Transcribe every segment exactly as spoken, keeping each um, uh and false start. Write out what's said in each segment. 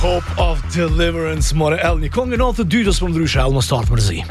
Hope of Deliverance, more El, një këngë nëntëdhjetë e dytës për ndryshe, El më startë mërzi.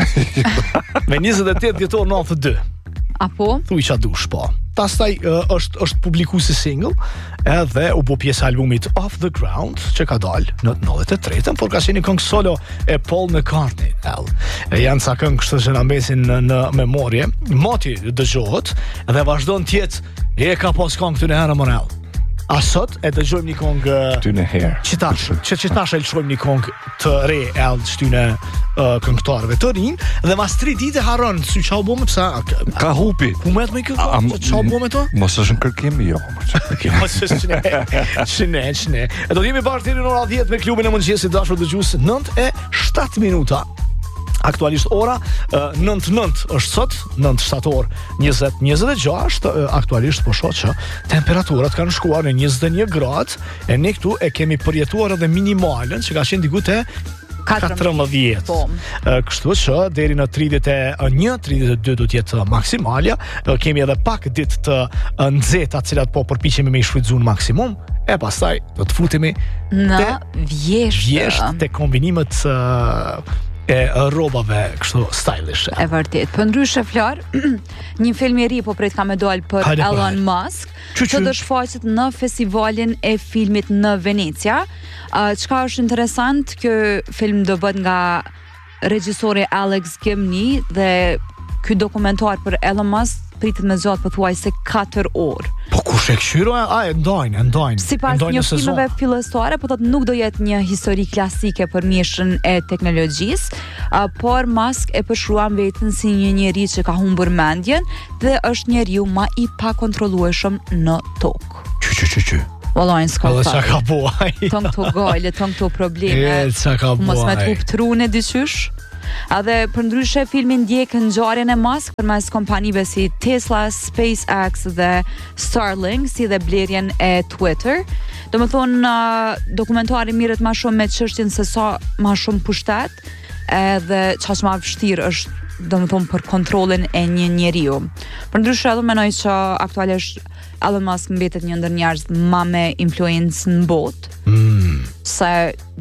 Me njëzet e tetë dhjetor nëntëdhjetë e dy. Apo? Thuj qa dush, po. Pastaj uh, është, është publiku si single, edhe u bo pjesë albumit Off the Ground, që ka dalë në nëntëdhjetë e tretën, por ka qenë një këngë solo e Paul McCartney, El. E janë ca këngë kështë që na mbesin në, në memorje, moti dëgjohet, dhe vazhdon tjetë, e ka pas këngë të në herë më El. A sot e dëgjojmë një këngë Shtyne herë. Qitash, që që tash e lëshojmë një këngë të re el shtyne uh, këngëtarëve të rinj dhe mas tri ditë harron si çau bë më pse Ka hupi. Ku më të më këngë? Çau bë më to? Mos është në kërkim jo. Mos është çne. Çne, çne. E do jemi bashkë deri në orën dhjetë me klubin e mëngjesit dashur dëgjues nëntë e shtatë minuta. Aktualisht ora uh, nëntë e nëntë është sot, nëntë shtator njëzet njëzet e gjashtë, uh, aktualisht po shoh që temperaturat kanë shkuar në njëzet e një gradë, e ne këtu e kemi përjetuar edhe minimalen që ka qenë diku te katërmbëdhjetë. Po. Uh, kështu që deri në tridhjetë e një, tridhjetë e dy do të jetë maksimalja. Uh, kemi edhe pak ditë të uh, nxehta, të cilat po përpiqemi me i shfrytzuar maksimum, e pastaj do të futemi në te vjeshtë. vjeshtë te kombinimet uh, e rrobave kështu stylish. E vërtet. Për ndryshe Flor, një film i ri po pret ka me dal për Hajde, po, Elon hajde. Musk, Qy, që qy. do shfaqet në festivalin e filmit në Venecia. Uh, çka është interesant, ky film do bëhet nga regjisori Alex Gibney dhe ky dokumentar për Elon Musk pritet me zgjat pothuajse katër orë. Po kush e këshyro? A, e ndajnë, e ndajnë. Sipas ndajnë në sezon. njoftimeve fillestare, po thotë nuk do jetë një histori klasike për mjeshtrin e teknologjisë, uh, por Musk e përshkruan veten si një njeri që ka humbur mendjen dhe është njeriu më i pakontrollueshëm në tokë. Qy, qy, qy, qy. Wallahi s'ka Edhe qa fare. ka buaj. Ton këto gale, ton këto probleme. E, qa ka Mos me buaj. të hup trune dyqysh. Edhe për ndryshe filmi ndjek ngjarjen e Musk përmes kompanive si Tesla, SpaceX dhe Starlink, si dhe blerjen e Twitter. Do më thonë, uh, dokumentari mirët ma shumë me çështjen se sa ma shumë pushtet, edhe qa që ma vështirë është, do më thonë, për kontrolin e një njeriu. Për ndryshe edhe menoj që aktualisht Elon Musk mbetet një ndër njerëzit ma me influencë në botë, Mm. se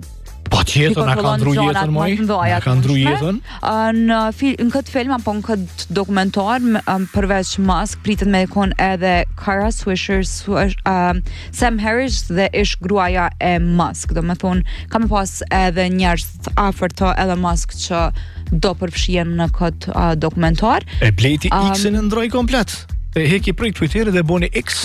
Po tjetër, na ka ndru jetën, moj. Na ka ndru jetën. Uh, në, fil, në këtë film apo në këtë dokumentar um, përveç Musk pritet me kon edhe Kara Swisher, Swish, uh, Sam Harris dhe ish gruaja e Musk. Do me thonë, ka me pas edhe njerëz të afërt të Elon Musk që do përfshihen në këtë uh, dokumentar. E bleti Um, X-in e ndroi komplet. E heki prej Twitterit dhe boni X.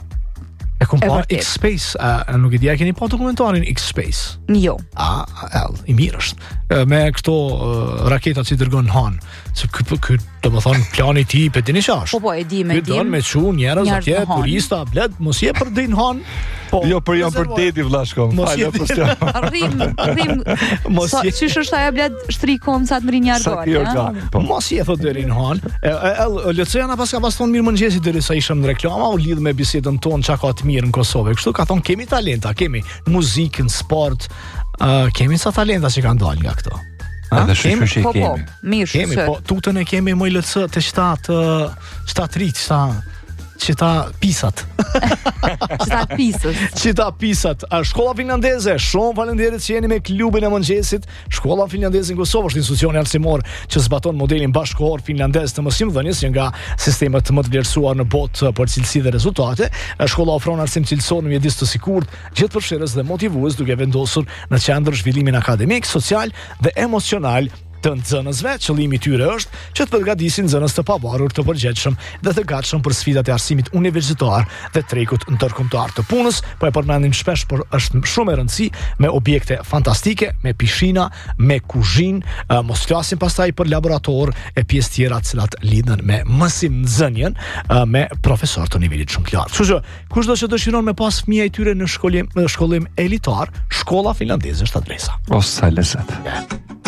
E kum E pa vërtet. X-Space, a, a nuk e di, a keni pa dokumentarin X-Space? Jo. A, el, i mirë është. E, Me këto uh, raketat që dërgon Han. Se ky, ky, do më thonë, plani ti, pe dini qa është. Po po, e di, me Ky don dim. me çu njerëz njerëz atje, në Han. turista, bled, mos je për din Han. Po, Jo, për janë për rezervoj. dedi vllashko. Mos Falë je- po s'ja. Rrim, rrim. Mos So, je- qysh është ajo bled shtrikom sa të mri një Sa argol, ki ja? organ. Po. Mos je thot deri në Han. E, e, e Luciana pas ka pas thonë mirë mëngjesi deri sa ishëm në reklama, u lidh me bisedën tonë çka ka të mirë në Kosovë. Kështu ka thonë kemi talenta, kemi në muzikë, në sport, uh, kemi sa talenta që kanë dalë nga këto. Ha? Edhe Kemi? shqyqy Po po, kemi. mirë Kemi, shumë. po tutën e kemi më lëc të shtatë shtatë rit, shtatë qita pisat. Qita pisës. Qita pisat. A, Shkolla finlandeze, shumë faleminderit që jeni me klubin e mëngjesit. Shkolla finlandeze në Kosovë është institucioni arsimor që zbaton modelin bashkëkohor finlandez të mësimdhënies, një nga sistemet më të vlerësuar në botë për cilësi dhe rezultate. Shkolla ofron arsim cilësor në mjedis të sigurt, gjithëpërfshirës dhe motivues, duke vendosur në qendër zhvillimin akademik, social dhe emocional të nxënësve. Qëllimi i tyre është që të përgatisin nxënës të pavarur, të përgjegjshëm dhe të gatshëm për sfidat e arsimit universitar dhe trekut ndërkombëtar të punës. Po e përmendim shpesh, por është shumë e rëndësishme me objekte fantastike, me pishina, me kuzhinë, uh, mos flasim pastaj për laborator e pjesë tjera të cilat lidhen me mësim nxënjen uh, me profesor të nivelit shumë të lartë. Kështu që kushdo që dëshiron me pas fëmijë e tyre në shkollim në shkollim elitar, Shkolla finlandeze është adresa. O sa lezet.